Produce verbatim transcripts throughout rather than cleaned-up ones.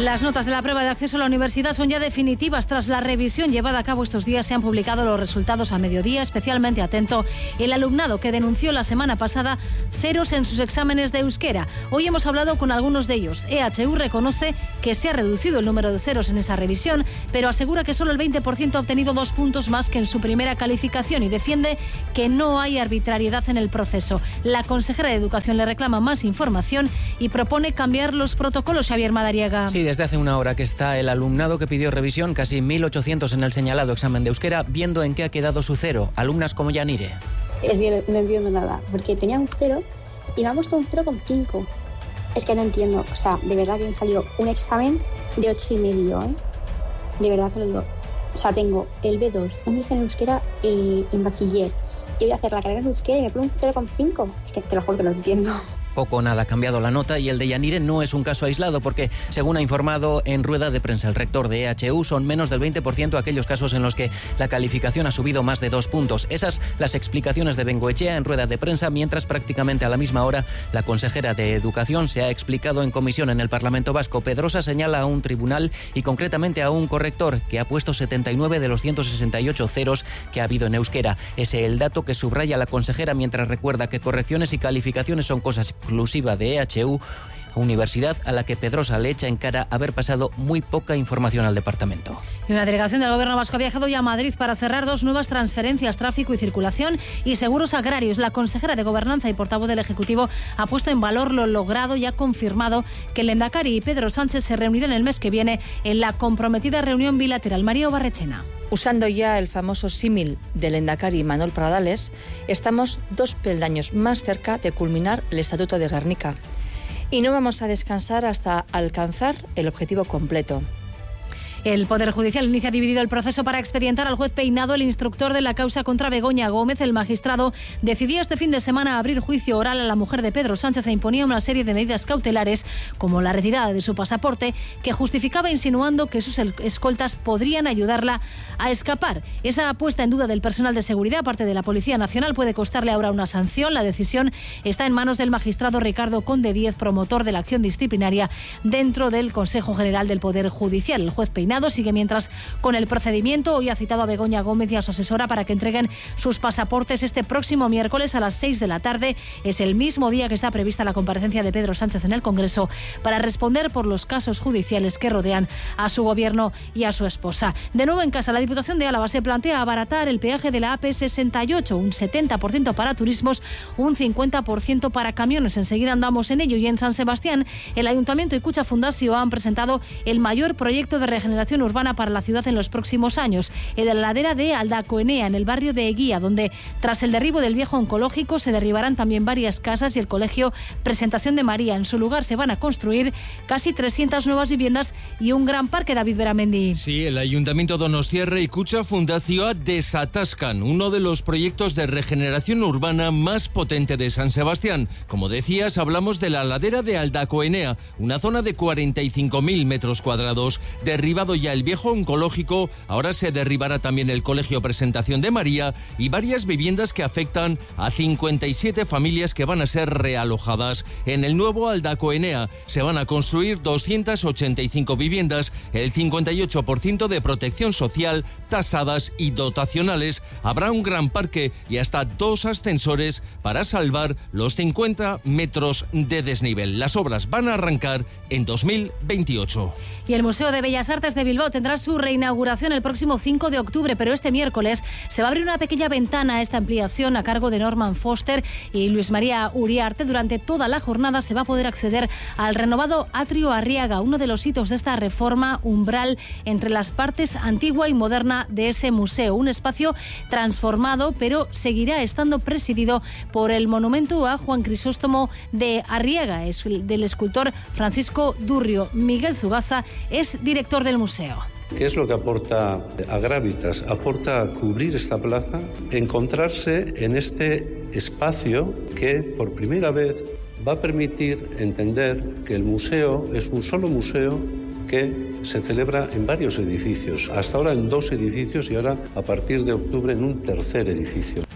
Las notas de la prueba de acceso a la universidad son ya definitivas. Tras la revisión llevada a cabo estos días, se han publicado los resultados a mediodía. Especialmente atento el alumnado que denunció la semana pasada ceros en sus exámenes de euskera. Hoy hemos hablado con algunos de ellos. E H U reconoce que se ha reducido el número de ceros en esa revisión, pero asegura que solo el veinte por ciento ha obtenido dos puntos más que en su primera calificación y defiende que no hay arbitrariedad en el proceso. La consejera de Educación le reclama más información y propone cambiar los protocolos. Xavier Madariaga. Sí, desde hace una hora que está el alumnado que pidió revisión, casi mil ochocientos en el señalado examen de euskera, viendo en qué ha quedado su cero. Alumnas como Yanire. Es que no entiendo nada, porque tenía un cero y me ha puesto un cero coma cinco. Es que no entiendo, o sea, de verdad que me salió un examen de ocho y medio, ¿eh? De verdad que lo digo. O sea, tengo el B dos, un I C en euskera eh, en bachiller, y voy a hacer la carrera en euskera y me pongo un cero coma cinco. Es que te lo juro que no entiendo. Poco o nada ha cambiado la nota y el de Yanire no es un caso aislado porque, según ha informado en rueda de prensa el rector de E H U, son menos del veinte por ciento aquellos casos en los que la calificación ha subido más de dos puntos. Esas las explicaciones de Bengoechea en rueda de prensa, mientras prácticamente a la misma hora la consejera de Educación se ha explicado en comisión en el Parlamento Vasco. Pedrosa señala a un tribunal y concretamente a un corrector que ha puesto setenta y nueve de los ciento sesenta y ocho ceros que ha habido en euskera. Ese es el dato que subraya la consejera mientras recuerda que correcciones y calificaciones son cosas exclusiva de E H U, universidad a la que Pedrosa le echa en cara haber pasado muy poca información al departamento. Y una delegación del Gobierno vasco ha viajado ya a Madrid para cerrar dos nuevas transferencias, tráfico y circulación y seguros agrarios. La consejera de Gobernanza y portavoz del Ejecutivo ha puesto en valor lo logrado y ha confirmado que el Lehendakari y Pedro Sánchez se reunirán el mes que viene en la comprometida reunión bilateral. María Obarrechena. Usando ya el famoso símil del Lehendakari Manuel Pradales, estamos dos peldaños más cerca de culminar el Estatuto de Gernika. Y no vamos a descansar hasta alcanzar el objetivo completo. El Poder Judicial inicia dividido el proceso para expedientar al juez Peinado, el instructor de la causa contra Begoña Gómez. El magistrado decidía este fin de semana abrir juicio oral a la mujer de Pedro Sánchez e imponía una serie de medidas cautelares, como la retirada de su pasaporte, que justificaba insinuando que sus escoltas podrían ayudarla a escapar. Esa puesta en duda del personal de seguridad, aparte de la Policía Nacional, puede costarle ahora una sanción. La decisión está en manos del magistrado Ricardo Conde Díez, promotor de la acción disciplinaria dentro del Consejo General del Poder Judicial. El juez Peinado sigue mientras con el procedimiento. Hoy ha citado a Begoña Gómez y a su asesora para que entreguen sus pasaportes este próximo miércoles a las seis de la tarde. Es el mismo día que está prevista la comparecencia de Pedro Sánchez en el Congreso para responder por los casos judiciales que rodean a su gobierno y a su esposa. De nuevo en casa, la Diputación de Álava se plantea abaratar el peaje de la A P sesenta y ocho, un setenta por ciento para turismos, un cincuenta por ciento para camiones. Enseguida andamos en ello. Y en San Sebastián, el Ayuntamiento y Cucha Fundació han presentado el mayor proyecto de regeneración urbana para la ciudad en los próximos años, en la ladera de Aldacoenea, en el barrio de Eguía, donde tras el derribo del viejo oncológico se derribarán también varias casas y el colegio Presentación de María. En su lugar se van a construir casi trescientas nuevas viviendas y un gran parque. David Beramendi. Sí, el Ayuntamiento donostiarra y Cucha Fundació desatascan uno de los proyectos de regeneración urbana más potente de San Sebastián. Como decías, hablamos de la ladera de Aldacoenea, una zona de cuarenta y cinco mil metros cuadrados, derribado ya el viejo oncológico, ahora se derribará también el colegio Presentación de María y varias viviendas que afectan a cincuenta y siete familias que van a ser realojadas. En el nuevo Aldacoenea se van a construir doscientas ochenta y cinco viviendas, el cincuenta y ocho por ciento de protección social, tasadas y dotacionales. Habrá un gran parque y hasta dos ascensores para salvar los cincuenta metros de desnivel. Las obras van a arrancar en dos mil veintiocho. Y el Museo de Bellas Artes de Bilbao tendrá su reinauguración el próximo cinco de octubre, pero este miércoles se va a abrir una pequeña ventana a esta ampliación a cargo de Norman Foster y Luis María Uriarte. Durante toda la jornada se va a poder acceder al renovado Atrio Arriaga, uno de los hitos de esta reforma umbral entre las partes antigua y moderna de ese museo. Un espacio transformado, pero seguirá estando presidido por el monumento a Juan Crisóstomo de Arriaga, es del escultor Francisco Durrio. Miguel Zugaza es director del museo. ¿Qué es lo que aporta a Gravitas? Aporta cubrir esta plaza, encontrarse en este espacio que por primera vez va a permitir entender que el museo es un solo museo que se celebra en varios edificios. Hasta ahora en dos edificios y ahora a partir de octubre en un tercer edificio.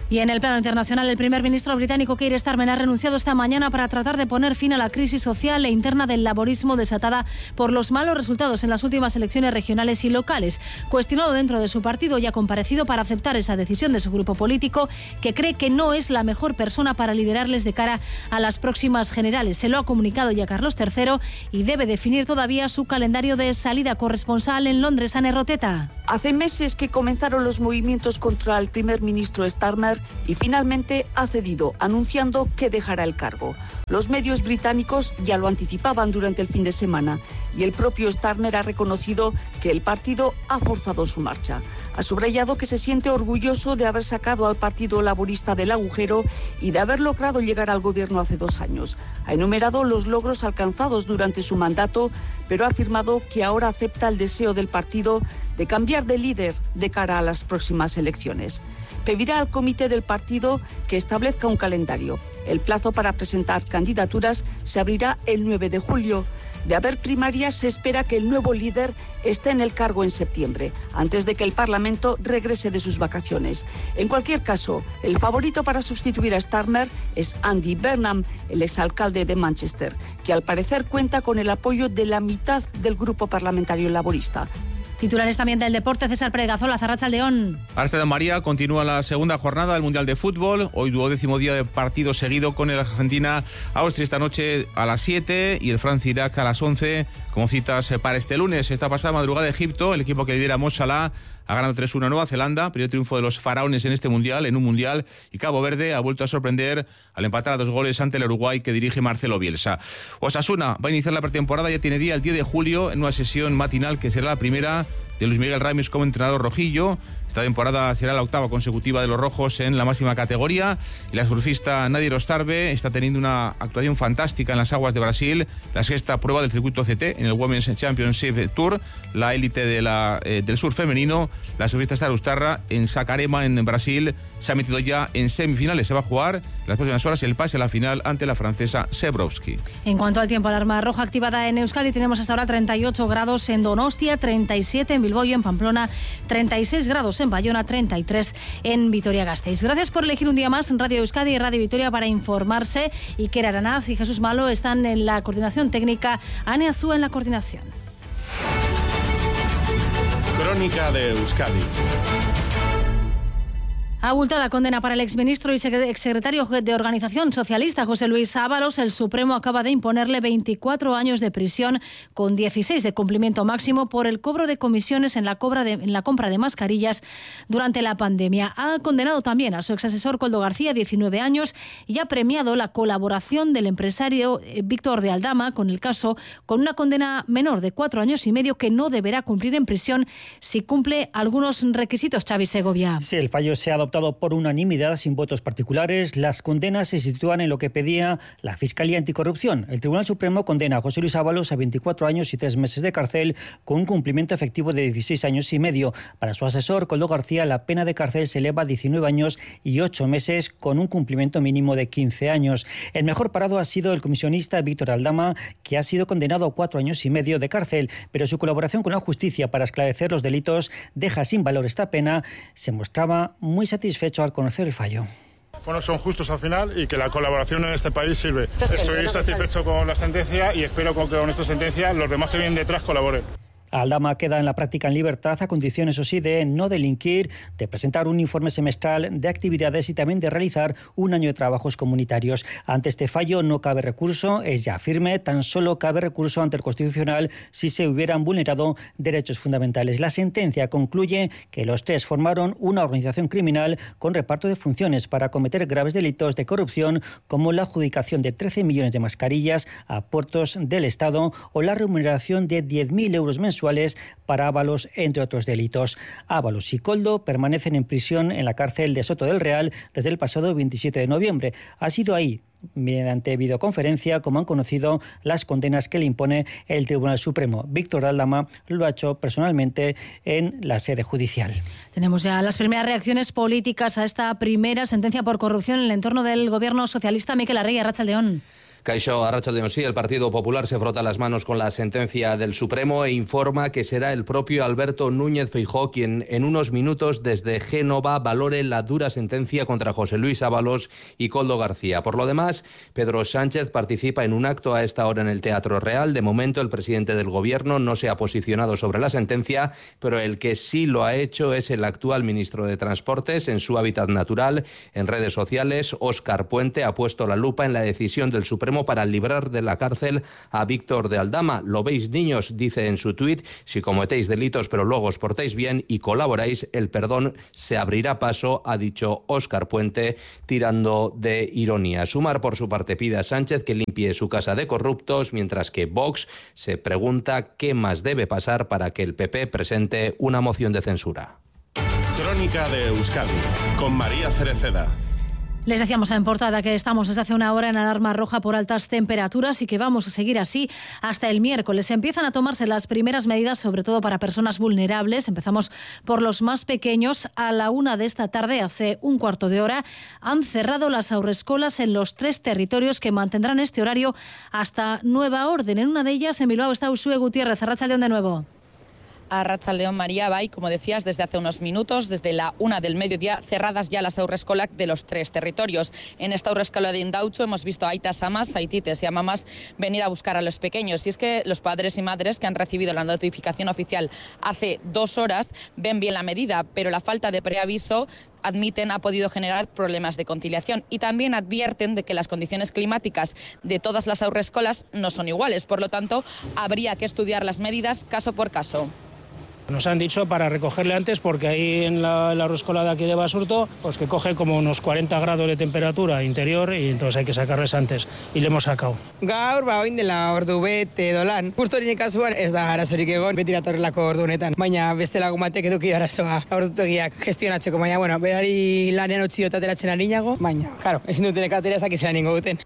Y en el plano internacional, el primer ministro británico Keir Starmer ha renunciado esta mañana para tratar de poner fin a la crisis social e interna del laborismo desatada por los malos resultados en las últimas elecciones regionales y locales. Cuestionado dentro de su partido y ha comparecido para aceptar esa decisión de su grupo político, que cree que no es la mejor persona para liderarles de cara a las próximas generales. Se lo ha comunicado ya Carlos tercero y debe definir todavía su calendario de salida. Corresponsal en Londres, Anne Roteta. Hace meses que comenzaron los movimientos contra el primer ministro Starmer y finalmente ha cedido, anunciando que dejará el cargo. Los medios británicos ya lo anticipaban durante el fin de semana y el propio Starmer ha reconocido que el partido ha forzado su marcha. Ha subrayado que se siente orgulloso de haber sacado al Partido Laborista del agujero y de haber logrado llegar al gobierno hace dos años. Ha enumerado los logros alcanzados durante su mandato, pero ha afirmado que ahora acepta el deseo del partido de cambiar de líder de cara a las próximas elecciones. Pedirá al comité del partido que establezca un calendario. El plazo para presentar candidaturas se abrirá el nueve de julio. De haber primarias, se espera que el nuevo líder esté en el cargo en septiembre, antes de que el Parlamento regrese de sus vacaciones. En cualquier caso, el favorito para sustituir a Starmer es Andy Burnham, el exalcalde de Manchester, que al parecer cuenta con el apoyo de la mitad del grupo parlamentario laborista. Titulares también del deporte, César Pregazola, Arratsaldeón. Arratsaldeón, María, continúa la segunda jornada del Mundial de Fútbol. Hoy duodécimo día de partido seguido con el Argentina-Austria esta noche a las siete y el Francia-Irak a las once, como citas para este lunes. Esta pasada madrugada, Egipto, el equipo que lidera Mo Salah, ha ganado tres uno a Nueva Zelanda, primer triunfo de los faraones en este Mundial, en un Mundial, y Cabo Verde ha vuelto a sorprender al empatar a dos goles ante el Uruguay que dirige Marcelo Bielsa. Osasuna va a iniciar la pretemporada, ya tiene día el diez de julio, en una sesión matinal que será la primera de Luis Miguel Ramis como entrenador rojillo. Esta temporada será la octava consecutiva de los rojos en la máxima categoría y la surfista Nadia Rostarbe está teniendo una actuación fantástica en las aguas de Brasil, la sexta prueba del circuito C T en el Women's Championship Tour, la élite de la, eh, del surf femenino. La surfista Starustarra en Saquarema, en Brasil, se ha metido ya en semifinales. Se va a jugar en las próximas horas el pase a la final ante la francesa Sebrowski. En cuanto al tiempo, alarma roja activada en Euskadi. Tenemos hasta ahora treinta y ocho grados en Donostia, treinta y siete en Bilbao y en Pamplona, treinta y seis grados en Bayona, treinta y tres en Vitoria-Gasteiz. Gracias por elegir un día más en Radio Euskadi y Radio Vitoria para informarse. Iker Aranaz y Jesús Malo están en la coordinación técnica, Ane Azúa en la coordinación. Crónica de Euskadi. Abultada condena para el exministro y exsecretario de Organización Socialista José Luis Ábalos. El Supremo acaba de imponerle veinticuatro años de prisión con dieciséis de cumplimiento máximo por el cobro de comisiones en la, cobra de, en la compra de mascarillas durante la pandemia. Ha condenado también a su exasesor Koldo García, diecinueve años, y ha premiado la colaboración del empresario Víctor de Aldama con el caso, con una condena menor de cuatro años y medio que no deberá cumplir en prisión si cumple algunos requisitos. Xavi Segovia. Sí, el fallo se ha adoptado por unanimidad, sin votos particulares. Las condenas se sitúan en lo que pedía la Fiscalía Anticorrupción. El Tribunal Supremo condena a José Luis Ábalos a veinticuatro años y tres meses de cárcel con un cumplimiento efectivo de dieciséis años y medio. Para su asesor, Koldo García, la pena de cárcel se eleva a diecinueve años y ocho meses con un cumplimiento mínimo de quince años. El mejor parado ha sido el comisionista Víctor Aldama, que ha sido condenado a cuatro años y medio de cárcel, pero su colaboración con la justicia para esclarecer los delitos deja sin valor esta pena. Se mostraba muy satisfecho satisfecho al conocer el fallo. Bueno, son justos al final y que la colaboración en este país sirve. Estoy satisfecho con la sentencia y espero que con esta sentencia los demás que vienen detrás colaboren. Aldama queda en la práctica en libertad a condición, eso sí, de no delinquir, de presentar un informe semestral de actividades y también de realizar un año de trabajos comunitarios. Ante este fallo no cabe recurso, es ya firme, tan solo cabe recurso ante el Constitucional si se hubieran vulnerado derechos fundamentales. La sentencia concluye que los tres formaron una organización criminal con reparto de funciones para cometer graves delitos de corrupción como la adjudicación de trece millones de mascarillas a puertos del Estado o la remuneración de diez mil euros mensuales para Ábalos, entre otros delitos. Ábalos y Koldo permanecen en prisión en la cárcel de Soto del Real desde el pasado veintisiete de noviembre. Ha sido ahí, mediante videoconferencia, como han conocido las condenas que le impone el Tribunal Supremo. Víctor Aldama lo ha hecho personalmente en la sede judicial. Tenemos ya las primeras reacciones políticas a esta primera sentencia por corrupción en el entorno del gobierno socialista. Mikel Arregi, Arratsaldeón. Caixó, arratsaldeon, sí, el Partido Popular se frota las manos con la sentencia del Supremo e informa que será el propio Alberto Núñez Feijóo quien en unos minutos desde Génova valore la dura sentencia contra José Luis Ábalos y Koldo García. Por lo demás, Pedro Sánchez participa en un acto a esta hora en el Teatro Real. De momento, el presidente del Gobierno no se ha posicionado sobre la sentencia, pero el que sí lo ha hecho es el actual ministro de Transportes. En su hábitat natural, en redes sociales, Óscar Puente ha puesto la lupa en la decisión del Supremo para librar de la cárcel a Víctor de Aldama. Lo veis, niños, dice en su tuit, si cometéis delitos pero luego os portáis bien y colaboráis, el perdón se abrirá paso, ha dicho Óscar Puente, tirando de ironía. Sumar, por su parte, pide a Sánchez que limpie su casa de corruptos, mientras que Vox se pregunta qué más debe pasar para que el P P presente una moción de censura. Crónica de Euskadi, con María Cereceda. Les decíamos en portada que estamos desde hace una hora en alarma roja por altas temperaturas y que vamos a seguir así hasta el miércoles. Empiezan a tomarse las primeras medidas, sobre todo para personas vulnerables. Empezamos por los más pequeños. A la una de esta tarde, hace un cuarto de hora, han cerrado las haurreskolas en los tres territorios que mantendrán este horario hasta nueva orden. En una de ellas, en Bilbao, está Uxue Gutiérrez. Arratsaldeon de nuevo. Arratsaldeon, María. Bai, como decías, desde hace unos minutos, desde la una del mediodía, cerradas ya las haurreskolak de los tres territorios. En esta haurreskola de Indautxu hemos visto a aitas, amas, aitites y a mamás venir a buscar a los pequeños. Y es que los padres y madres que han recibido la notificación oficial hace dos horas ven bien la medida, pero la falta de preaviso, admiten, ha podido generar problemas de conciliación, y también advierten de que las condiciones climáticas de todas las haurreskolas no son iguales. Por lo tanto, habría que estudiar las medidas caso por caso. Nos han dicho para recogerle antes, porque ahí en la, la haurreskola de aquí de Basurto, pues que coge como unos cuarenta grados de temperatura interior, y entonces hay que sacarles antes, y le hemos sacado. Gaur, ba, oin dela ordu bete dolan. Justo nire kasuan ez da arazorik egon, beti datorrelako ordu honetan. Baina beste lagun batek eduki arazoa ordutegiak gestionatzeko, baina, bueno, berari lanean utzi dut ateratzen arinago, baina, claro, ezin dutenek atera ez dakizela ningo duten.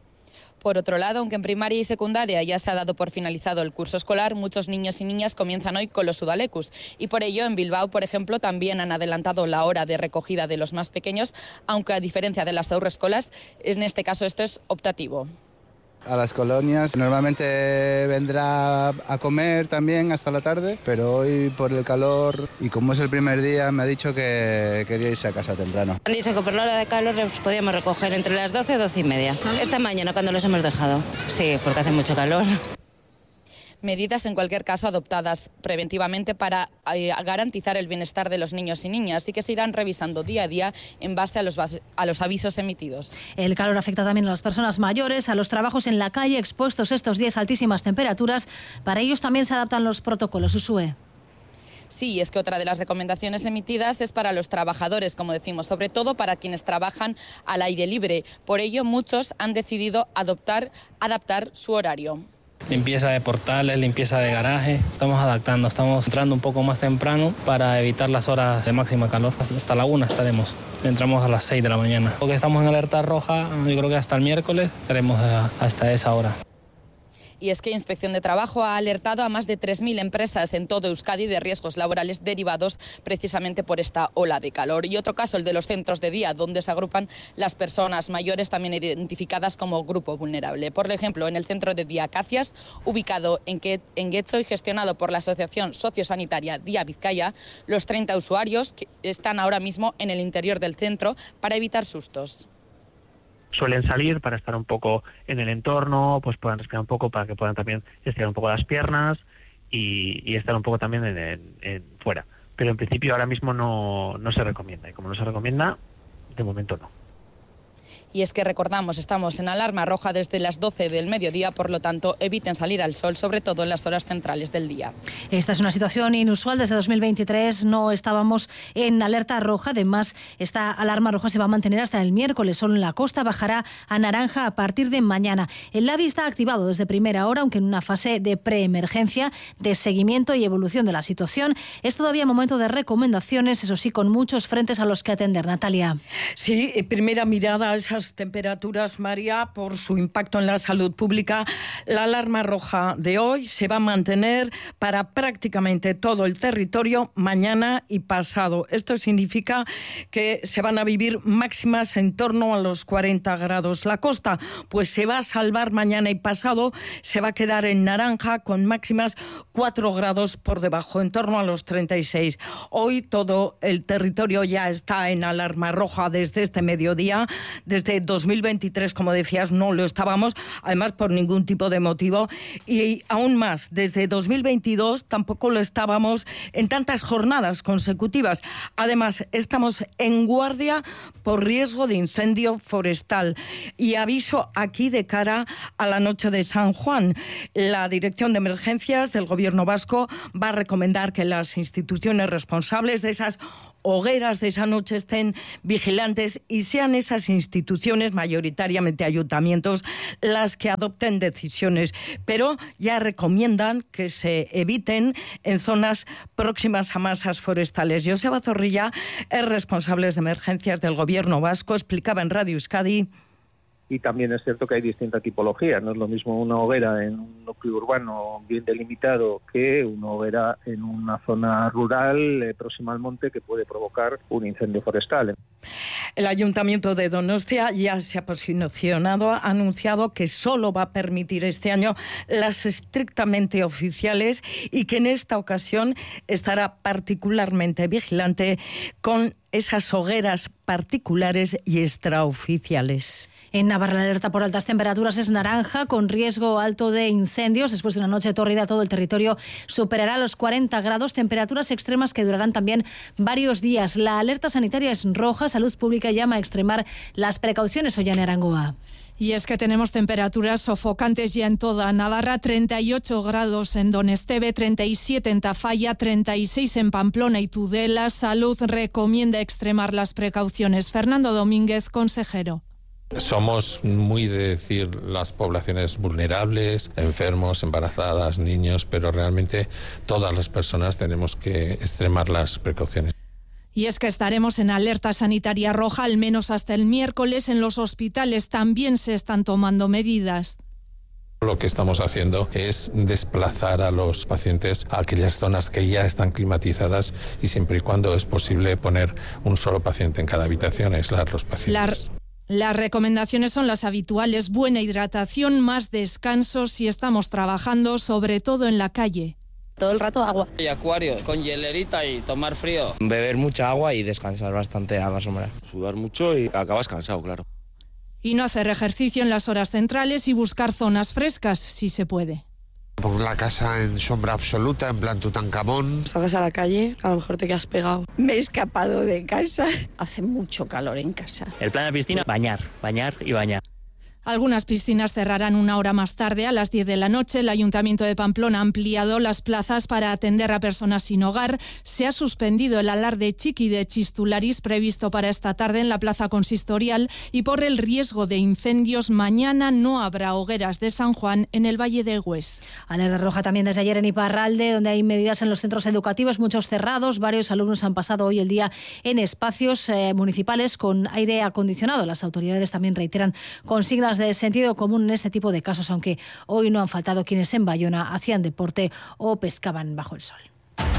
Por otro lado, aunque en primaria y secundaria ya se ha dado por finalizado el curso escolar, muchos niños y niñas comienzan hoy con los udalecus. Y por ello, en Bilbao, por ejemplo, también han adelantado la hora de recogida de los más pequeños, aunque a diferencia de las haurreskolas, en este caso esto es optativo. A las colonias normalmente vendrá a comer también hasta la tarde, pero hoy por el calor y como es el primer día me ha dicho que quería irse a casa temprano. Han dicho que por la hora de calor los podíamos recoger entre las doce y doce y media. Esta mañana cuando los hemos dejado. Sí, porque hace mucho calor. Medidas, en cualquier caso, adoptadas preventivamente para eh, garantizar el bienestar de los niños y niñas, y que se irán revisando día a día en base a los, a los avisos emitidos. El calor afecta también a las personas mayores, a los trabajos en la calle expuestos estos días a altísimas temperaturas. Para ellos también se adaptan los protocolos. Uxue. Sí, es que otra de las recomendaciones emitidas es para los trabajadores, como decimos, sobre todo para quienes trabajan al aire libre. Por ello, muchos han decidido adoptar, adaptar su horario. Limpieza de portales, limpieza de garaje. Estamos adaptando, estamos entrando un poco más temprano para evitar las horas de máxima calor. Hasta la una estaremos. Entramos a las seis de la mañana. Porque estamos en alerta roja, yo creo que hasta el miércoles estaremos hasta esa hora. Y es que Inspección de Trabajo ha alertado a más de tres mil empresas en todo Euskadi de riesgos laborales derivados precisamente por esta ola de calor. Y otro caso, el de los centros de día, donde se agrupan las personas mayores también identificadas como grupo vulnerable. Por ejemplo, en el centro de día Acacias, ubicado en Getxo y gestionado por la Asociación Sociosanitaria Día Vizcaya, los treinta usuarios que están ahora mismo en el interior del centro para evitar sustos. Suelen salir para estar un poco en el entorno, pues puedan respirar un poco, para que puedan también estirar un poco las piernas y, y estar un poco también en, en, en fuera. Pero en principio ahora mismo no, no se recomienda, y como no se recomienda, de momento no. Y es que recordamos, estamos en alarma roja desde las doce del mediodía, por lo tanto eviten salir al sol, sobre todo en las horas centrales del día. Esta es una situación inusual. Desde dos mil veintitrés no estábamos en alerta roja. Además, esta alarma roja se va a mantener hasta el miércoles. Solo en la costa bajará a naranja a partir de mañana. El LABI está activado desde primera hora, aunque en una fase de preemergencia, de seguimiento y evolución de la situación. Es todavía momento de recomendaciones, eso sí, con muchos frentes a los que atender. Natalia. Sí, primera mirada a esas bajas temperaturas, María, por su impacto en la salud pública, la alarma roja de hoy se va a mantener para prácticamente todo el territorio mañana y pasado. Esto significa que se van a vivir máximas en torno a los cuarenta grados. La costa, pues se va a salvar mañana y pasado, se va a quedar en naranja con máximas cuatro grados por debajo, en torno a los treinta y seis. Hoy todo el territorio ya está en alarma roja desde este mediodía. Desde dos mil veintitrés, como decías, no lo estábamos, además por ningún tipo de motivo. Y aún más, desde dos mil veintidós tampoco lo estábamos en tantas jornadas consecutivas. Además, estamos en guardia por riesgo de incendio forestal. Y aviso aquí de cara a la noche de San Juan. La Dirección de Emergencias del Gobierno vasco va a recomendar que las instituciones responsables de esas hogueras de esa noche estén vigilantes y sean esas instituciones, mayoritariamente ayuntamientos, las que adopten decisiones. Pero ya recomiendan que se eviten en zonas próximas a masas forestales. Joseba Zorrilla es responsable de emergencias del Gobierno vasco, explicaba en Radio Euskadi. Y también es cierto que hay distintas tipologías. No es lo mismo una hoguera en un núcleo urbano bien delimitado que una hoguera en una zona rural eh, próxima al monte que puede provocar un incendio forestal. El Ayuntamiento de Donostia ya se ha posicionado, ha anunciado que solo va a permitir este año las estrictamente oficiales y que en esta ocasión estará particularmente vigilante con esas hogueras particulares y extraoficiales. En Navarra la alerta por altas temperaturas es naranja, con riesgo alto de incendios. Después de una noche tórrida, todo el territorio superará los cuarenta grados, temperaturas extremas que durarán también varios días. La alerta sanitaria es roja. Salud Pública llama a extremar las precauciones. Ollane Arangoa. Y es que tenemos temperaturas sofocantes ya en toda Navarra, treinta y ocho grados en Donesteve, treinta y siete en Tafalla, treinta y seis en Pamplona y Tudela. Salud recomienda extremar las precauciones. Fernando Domínguez, consejero. Somos muy de decir las poblaciones vulnerables, enfermos, embarazadas, niños, pero realmente todas las personas tenemos que extremar las precauciones. Y es que estaremos en alerta sanitaria roja al menos hasta el miércoles. En los hospitales también se están tomando medidas. Lo que estamos haciendo es desplazar a los pacientes a aquellas zonas que ya están climatizadas y siempre y cuando es posible poner un solo paciente en cada habitación, aislar los pacientes. La... Las recomendaciones son las habituales: buena hidratación, más descanso si estamos trabajando, sobre todo en la calle. Todo el rato agua. Y acuario, con hielerita y tomar frío. Beber mucha agua y descansar bastante a la sombra. Sudar mucho y acabas cansado, claro. Y no hacer ejercicio en las horas centrales y buscar zonas frescas, si se puede. Pongo la casa en sombra absoluta, en plan Tutankamón. Salgas a la calle, a lo mejor te quedas pegado. Me he escapado de casa. Hace mucho calor en casa. El plan de piscina, bañar, bañar y bañar. Algunas piscinas cerrarán una hora más tarde, a las diez de la noche. El Ayuntamiento de Pamplona ha ampliado las plazas para atender a personas sin hogar. Se ha suspendido el alarde chiqui de Chistularis previsto para esta tarde en la Plaza Consistorial y por el riesgo de incendios mañana no habrá hogueras de San Juan en el Valle de Hues. Alerta roja también desde ayer en Iparralde, donde hay medidas en los centros educativos, muchos cerrados. Varios alumnos han pasado hoy el día en espacios eh, municipales con aire acondicionado. Las autoridades también reiteran consignas de sentido común en este tipo de casos, aunque hoy no han faltado quienes en Bayona hacían deporte o pescaban bajo el sol.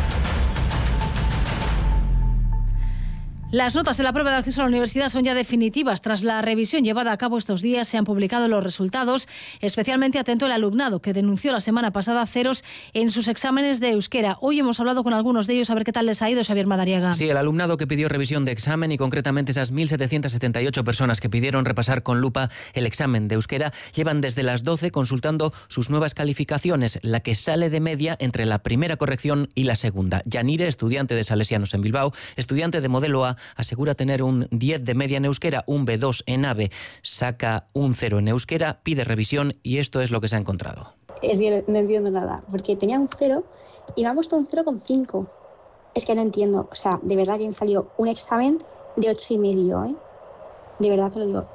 Las notas de la prueba de acceso a la universidad son ya definitivas. Tras la revisión llevada a cabo estos días, se han publicado los resultados. Especialmente atento el alumnado, que denunció la semana pasada ceros en sus exámenes de euskera. Hoy hemos hablado con algunos de ellos a ver qué tal les ha ido, Xavier Madariaga. Sí, el alumnado que pidió revisión de examen y concretamente esas mil setecientas setenta y ocho personas que pidieron repasar con lupa el examen de euskera llevan desde las doce consultando sus nuevas calificaciones, la que sale de media entre la primera corrección y la segunda. Yanire, estudiante de Salesianos en Bilbao, estudiante de modelo A, asegura tener un diez de media en euskera, un be dos en A B E, saca un cero en euskera, pide revisión y esto es lo que se ha encontrado. Es que no entiendo nada, porque tenía un cero y me ha puesto un cero coma cinco. Es que no entiendo, o sea, de verdad que me salió un examen de ocho y medio, ¿eh? De verdad te lo digo.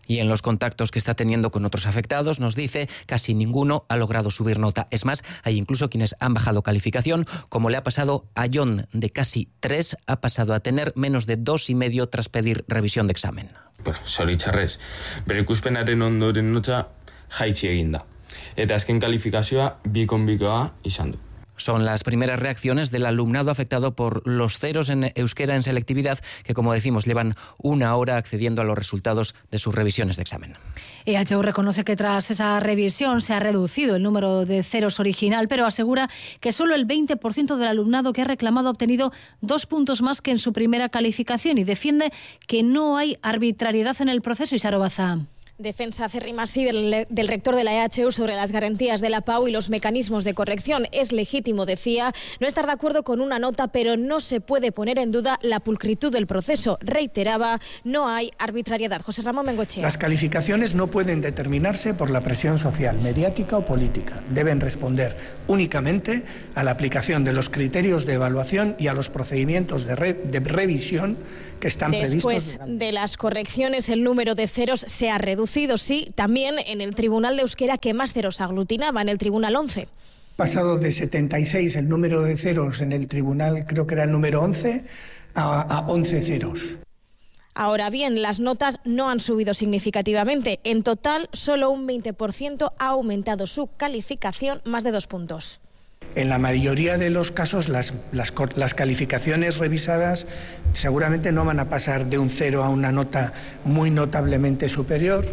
Y en los contactos que está teniendo con otros afectados, nos dice, casi ninguno ha logrado subir nota. Es más, hay incluso quienes han bajado calificación, como le ha pasado a John, de casi tres, ha pasado a tener menos de dos y medio tras pedir revisión de examen. Bueno, zoritxarrez, bere ikuspenaren ondoren nota jaitsi egin da. Eta azken kalifikazioa bikon bikoa izan du. Son las primeras reacciones del alumnado afectado por los ceros en euskera en selectividad, que, como decimos, llevan una hora accediendo a los resultados de sus revisiones de examen. E H U reconoce que tras esa revisión se ha reducido el número de ceros original, pero asegura que solo el veinte por ciento del alumnado que ha reclamado ha obtenido dos puntos más que en su primera calificación y defiende que no hay arbitrariedad en el proceso. Isaro Baza. Defensa acérrima así del, del rector de la E H U sobre las garantías de la P A U y los mecanismos de corrección. Es legítimo, decía, no estar de acuerdo con una nota, pero no se puede poner en duda la pulcritud del proceso. Reiteraba, no hay arbitrariedad. José Ramón Bengoechea. Las calificaciones no pueden determinarse por la presión social, mediática o política. Deben responder únicamente a la aplicación de los criterios de evaluación y a los procedimientos de, re, de revisión que están Después previstos. de las correcciones, el número de ceros se ha reducido, sí, también en el Tribunal de Euskera, que más ceros aglutinaba, en el Tribunal once. Pasado de setenta y seis el número de ceros en el Tribunal, creo que era el número once, a, a once ceros. Ahora bien, las notas no han subido significativamente. En total, solo un veinte por ciento ha aumentado su calificación más de dos puntos. En la mayoría de los casos, las, las, las calificaciones revisadas seguramente no van a pasar de un cero a una nota muy notablemente superior.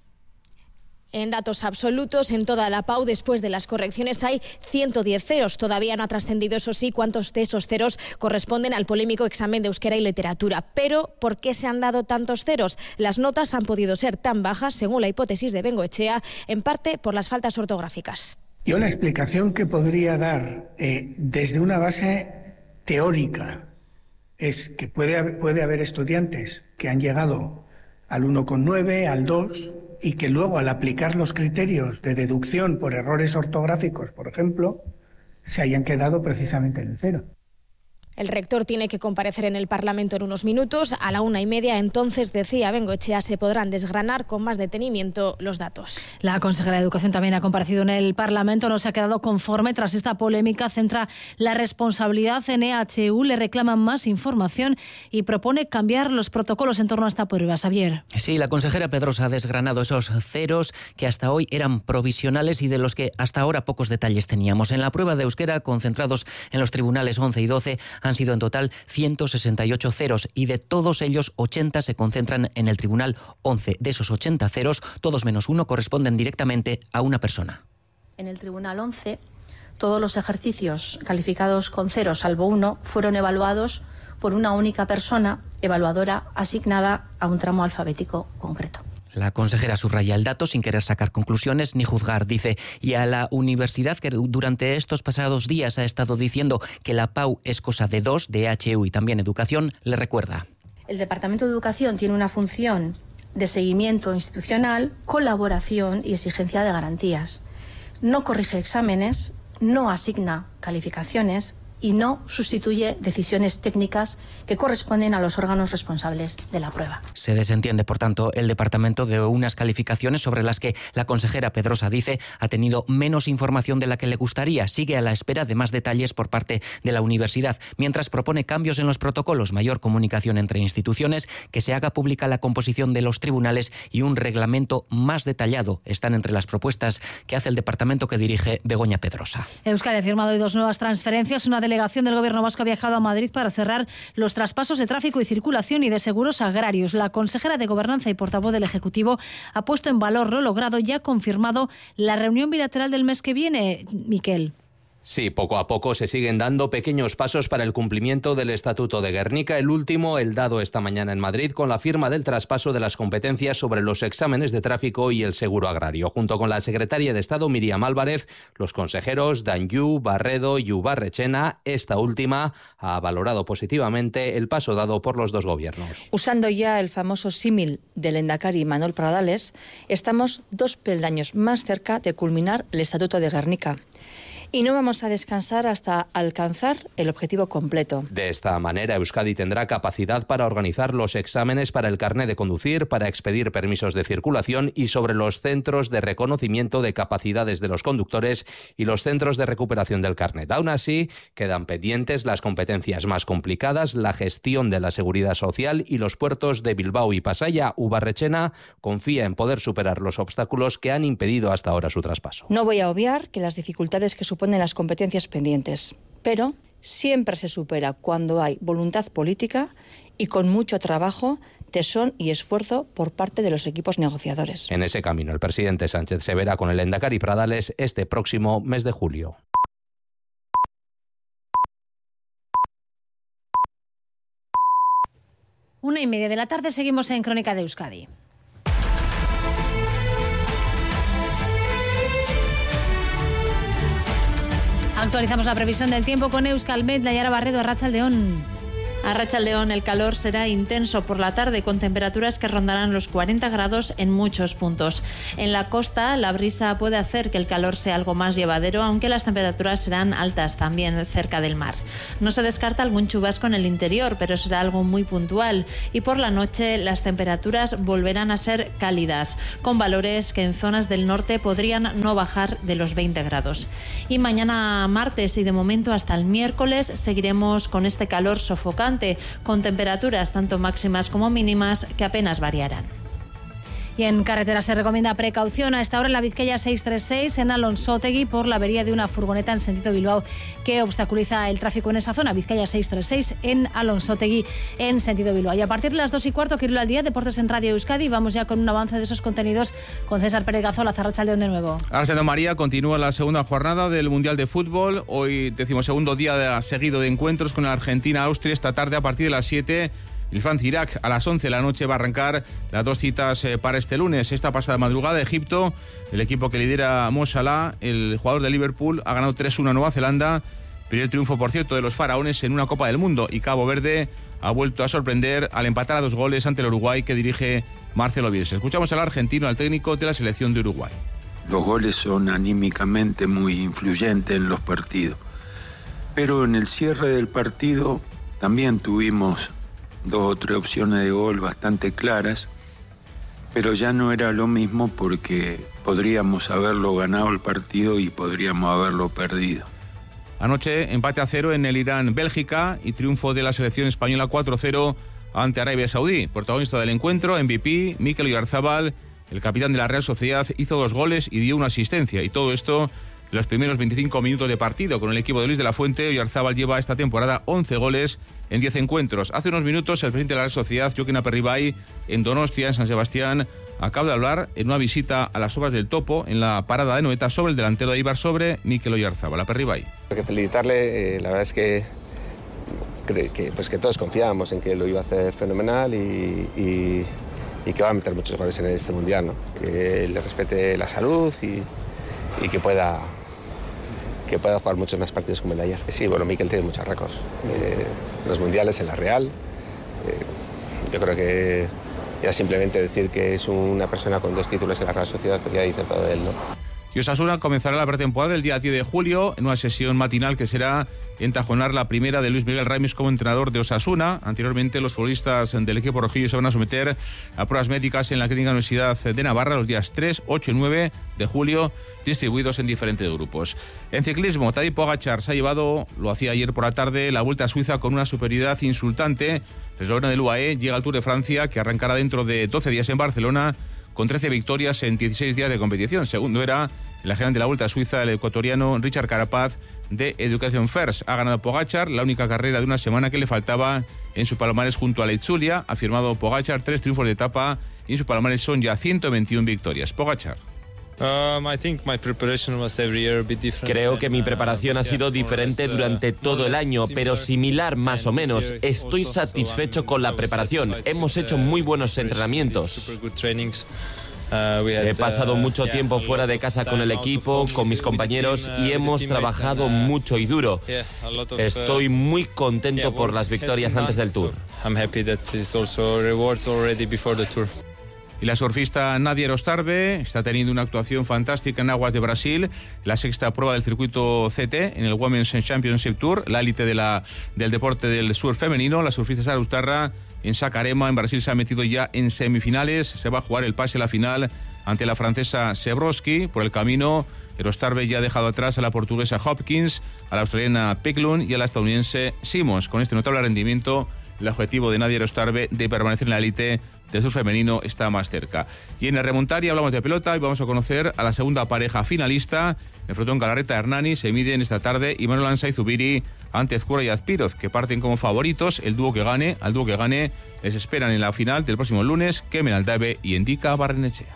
En datos absolutos, en toda la P A U, después de las correcciones, hay ciento diez ceros. Todavía no ha trascendido, eso sí, cuántos de esos ceros corresponden al polémico examen de euskera y literatura. Pero, ¿por qué se han dado tantos ceros? Las notas han podido ser tan bajas, según la hipótesis de Bengoechea, en parte por las faltas ortográficas. Yo la explicación que podría dar eh, desde una base teórica es que puede haber, puede haber estudiantes que han llegado al uno coma nueve, al dos, y que luego, al aplicar los criterios de deducción por errores ortográficos, por ejemplo, se hayan quedado precisamente en el cero. El rector tiene que comparecer en el Parlamento en unos minutos. A la una y media, entonces, decía Bengoechea, se podrán desgranar con más detenimiento los datos. La consejera de Educación también ha comparecido en el Parlamento. No se ha quedado conforme tras esta polémica. Centra la responsabilidad en E H U, le reclaman más información y propone cambiar los protocolos en torno a esta prueba. Xavier. Sí, la consejera Pedrosa ha desgranado esos ceros que hasta hoy eran provisionales y de los que hasta ahora pocos detalles teníamos. En la prueba de euskera, concentrados en los tribunales once y doce, han sido en total ciento sesenta y ocho ceros y de todos ellos ochenta se concentran en el Tribunal once. De esos ochenta ceros, todos menos uno corresponden directamente a una persona. En el Tribunal once, todos los ejercicios calificados con cero, salvo uno, fueron evaluados por una única persona evaluadora asignada a un tramo alfabético concreto. La consejera subraya el dato sin querer sacar conclusiones ni juzgar, dice, y a la universidad, que durante estos pasados días ha estado diciendo que la P A U es cosa de dos, de E H U y también educación, le recuerda. El Departamento de Educación tiene una función de seguimiento institucional, colaboración y exigencia de garantías. No corrige exámenes, no asigna calificaciones y no sustituye decisiones técnicas que corresponden a los órganos responsables de la prueba. Se desentiende, por tanto, el departamento de unas calificaciones sobre las que la consejera Pedrosa dice ha tenido menos información de la que le gustaría. Sigue a la espera de más detalles por parte de la universidad, mientras propone cambios en los protocolos, mayor comunicación entre instituciones, que se haga pública la composición de los tribunales y un reglamento más detallado. Están entre las propuestas que hace el departamento que dirige Begoña Pedrosa. Euskadi ha firmado hoy dos nuevas transferencias. Una de delegación del Gobierno vasco ha viajado a Madrid para cerrar los traspasos de tráfico y circulación y de seguros agrarios. La consejera de Gobernanza y portavoz del Ejecutivo ha puesto en valor lo logrado y ha confirmado la reunión bilateral del mes que viene. Miquel. Sí, poco a poco se siguen dando pequeños pasos para el cumplimiento del Estatuto de Gernika. El último, el dado esta mañana en Madrid, con la firma del traspaso de las competencias sobre los exámenes de tráfico y el seguro agrario. Junto con la secretaria de Estado, Miriam Álvarez, los consejeros Danyu, Barredo y Ubarrechena, esta última ha valorado positivamente el paso dado por los dos gobiernos. Usando ya el famoso símil del Endacari Manuel Pradales, estamos dos peldaños más cerca de culminar el Estatuto de Gernika. y no vamos a descansar hasta alcanzar el objetivo completo. De esta manera, Euskadi tendrá capacidad para organizar los exámenes para el carné de conducir, para expedir permisos de circulación y sobre los centros de reconocimiento de capacidades de los conductores y los centros de recuperación del carnet. Aún así, quedan pendientes las competencias más complicadas, la gestión de la seguridad social y los puertos de Bilbao y Pasaia. Ubarrechena confía en poder superar los obstáculos que han impedido hasta ahora su traspaso. No voy a obviar que las dificultades que suponen las competencias pendientes, pero siempre se supera cuando hay voluntad política y con mucho trabajo, tesón y esfuerzo por parte de los equipos negociadores. En ese camino, el presidente Sánchez se verá con el lehendakari Pradales este próximo mes de julio. Una y media de la tarde, seguimos en Crónica de Euskadi. Actualizamos la previsión del tiempo con Euskalmet, Nayara Barredo, Arratsaldeon. A Arratsaldeon el calor será intenso por la tarde con temperaturas que rondarán los cuarenta grados en muchos puntos. En la costa la brisa puede hacer que el calor sea algo más llevadero, aunque las temperaturas serán altas también cerca del mar. No se descarta algún chubasco en el interior, pero será algo muy puntual y por la noche las temperaturas volverán a ser cálidas, con valores que en zonas del norte podrían no bajar de los veinte grados. Y mañana martes y de momento hasta el miércoles seguiremos con este calor sofocante, con temperaturas tanto máximas como mínimas que apenas variarán. Y en carretera se recomienda precaución a esta hora en la Vizcaya seiscientos treinta y seis en Alonsotegui por la avería de una furgoneta en sentido Bilbao que obstaculiza el tráfico en esa zona. Vizcaya seiscientos treinta y seis en Alonsotegui en sentido Bilbao. Y a partir de las dos y cuarto, Quirol al día, Deportes en Radio Euskadi. Vamos ya con un avance de esos contenidos con César Pérez Gazola. Arratsaldeon de nuevo. Arsenal María continúa la segunda jornada del Mundial de Fútbol. Hoy decimosegundo día de, seguido de encuentros con Argentina-Austria. Esta tarde a partir de las siete. El Francia-Irak a las once de la noche va a arrancar las dos citas eh, para este lunes. Esta pasada madrugada, Egipto, el equipo que lidera Mo Salah, el jugador de Liverpool, ha ganado tres uno a Nueva Zelanda. Primer triunfo, por cierto, de los faraones en una Copa del Mundo. Y Cabo Verde ha vuelto a sorprender al empatar a dos goles ante el Uruguay que dirige Marcelo Bielsa. Escuchamos al argentino, al técnico de la selección de Uruguay. Los goles son anímicamente muy influyentes en los partidos. Pero en el cierre del partido también tuvimos dos o tres opciones de gol bastante claras, pero ya no era lo mismo porque podríamos haberlo ganado el partido y podríamos haberlo perdido. Anoche empate a cero en el Irán-Bélgica y triunfo de la selección española cuatro cero ante Arabia Saudí. Protagonista del encuentro, M V P, Mikel Oyarzabal, el capitán de la Real Sociedad, hizo dos goles y dio una asistencia. Y todo esto en los primeros veinticinco minutos de partido. Con el equipo de Luis de la Fuente, Oyarzabal lleva esta temporada once goles en diez encuentros. Hace unos minutos el presidente de la Real Sociedad, Joaquín Aperribay, en Donostia, en San Sebastián, acaba de hablar en una visita a las obras del Topo, en la parada de Noeta, sobre el delantero de Eibar, sobre Mikel Oyarzabal. Aperribay. Hay que felicitarle, eh, la verdad es que, que, pues que todos confiábamos en que lo iba a hacer fenomenal y, y, y que va a meter muchos goles en este Mundial, ¿no? Que le respete la salud y, y que pueda... que pueda jugar muchos más partidos como el de ayer. Sí, bueno, Mikel tiene muchos récords. Eh, los mundiales en la Real. Eh, yo creo que ya simplemente decir que es una persona con dos títulos en la Real Sociedad, pues ya dice todo de él, ¿no? Y Osasuna comenzará la pretemporada el día diez de julio en una sesión matinal que será entajonar la primera de Luis Miguel Ramis como entrenador de Osasuna. Anteriormente, los futbolistas del equipo rojillo se van a someter a pruebas médicas en la Clínica Universidad de Navarra los días tres, ocho y nueve de julio, distribuidos en diferentes grupos. En ciclismo, Tadej Pogačar se ha llevado, lo hacía ayer por la tarde, la Vuelta a Suiza con una superioridad insultante. El esloveno del U A E llega al Tour de Francia, que arrancará dentro de doce días en Barcelona, con trece victorias en dieciséis días de competición. Segundo era en la general de la Vuelta a Suiza el ecuatoriano Richard Carapaz de Education First. Ha ganado Pogačar, la única carrera de una semana que le faltaba en su palmarés junto a Leitzulia. Ha firmado Pogačar tres triunfos de etapa y en su palmarés son ya ciento veintiuna victorias. Pogačar. Creo que mi preparación ha sido diferente durante todo el año, pero similar más o menos. Estoy satisfecho con la preparación. Hemos hecho muy buenos entrenamientos. He pasado mucho tiempo fuera de casa con el equipo, con mis compañeros y hemos trabajado mucho y duro. Estoy muy contento por las victorias antes del Tour. Y la surfista Nadia Erostarbe está teniendo una actuación fantástica en aguas de Brasil, la sexta prueba del circuito C T en el Women's Championship Tour, la élite de la, del deporte del surf femenino. La surfista Sara Ustarra en Saquarema, en Brasil, se ha metido ya en semifinales. Se va a jugar el pase a la final ante la francesa Sebrowski. Por el camino, Erostarbe ya ha dejado atrás a la portuguesa Hopkins, a la australiana Picklund y a la estadounidense Simmons. Con este notable rendimiento, el objetivo de Nadia Erostarbe de permanecer en la élite del surf femenino está más cerca. Y en el remontaria hablamos de pelota y vamos a conocer a la segunda pareja finalista. El Frotón Galarreta Hernani se miden esta tarde Imanol Ansá y Zubiri ante Ezcurra y Azpiroz, que parten como favoritos. El dúo que gane, al dúo que gane les esperan en la final del próximo lunes Kemen Aldave y Endika Barrenechea.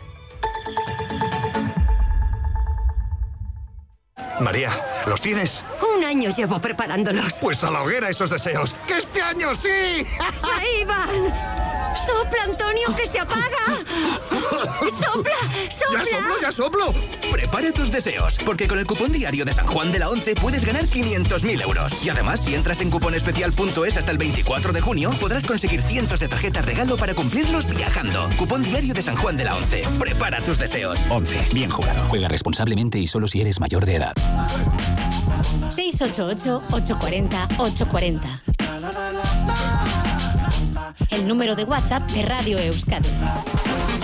María, ¿los tienes? Un año llevo preparándolos. Pues a la hoguera esos deseos. ¡Que este año sí! ¡Ahí van! ¡Sopla, Antonio, que se apaga! ¡Sopla, sopla! ¡Ya soplo, ya soplo! Prepara tus deseos, porque con el cupón diario de San Juan de la Once puedes ganar quinientos mil euros. Y además, si entras en cuponespecial punto es hasta el veinticuatro de junio, podrás conseguir cientos de tarjetas regalo para cumplirlos viajando. Cupón diario de San Juan de la Once. Prepara tus deseos. Once. Bien jugado. Juega responsablemente y solo si eres mayor de edad. seis ocho ocho, ocho cuatro cero, ocho cuatro cero. El número de WhatsApp de Radio Euskadi.